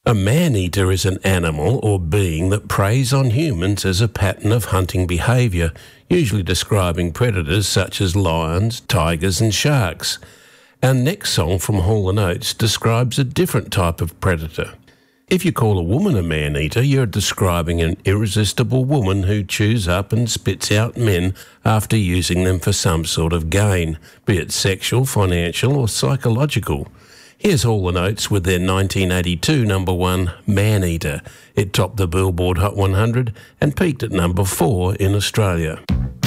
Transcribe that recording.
A man-eater is an animal or being that preys on humans as a pattern of hunting behaviour, usually describing predators such as lions, tigers and sharks. Our next song from Hall & Oates describes a different type of predator. If you call a woman a man-eater, you're describing an irresistible woman who chews up and spits out men after using them for some sort of gain, be it sexual, financial or psychological. Here's Hall & Oates with their 1982 number one, Man-Eater. It topped the Billboard Hot 100 and peaked at number 4 in Australia.